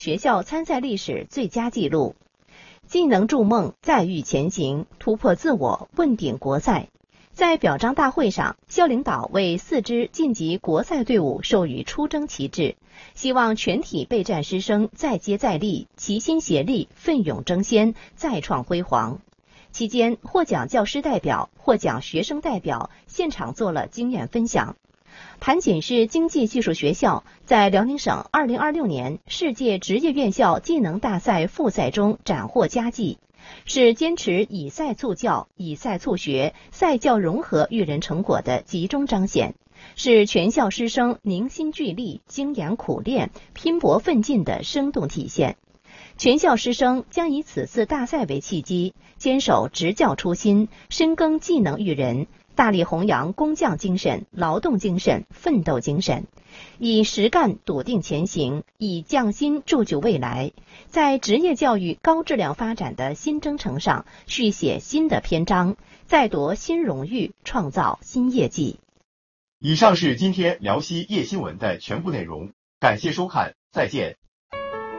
学校参赛历史最佳纪录。技能筑梦，再遇前行，突破自我，问鼎国赛。在表彰大会上，校领导为4支晋级国赛队伍授予出征旗帜，希望全体备战师生再接再厉，齐心协力，奋勇争先，再创辉煌。期间，获奖教师代表、获奖学生代表现场做了经验分享。盘锦市经济技术学校在辽宁省2026年世界职业院校技能大赛复赛中斩获佳绩，是坚持以赛促教、以赛促学、赛教融合育人成果的集中彰显，是全校师生凝心聚力、精研苦练、拼搏奋进的生动体现。全校师生将以此次大赛为契机，坚守执教初心，深耕技能育人，大力弘扬工匠精神、劳动精神、奋斗精神，以实干笃定前行，以匠心铸就未来，在职业教育高质量发展的新征程上续写新的篇章，再夺新荣誉，创造新业绩。 以上是今天辽西夜新闻的全部内容，感谢收看，再见。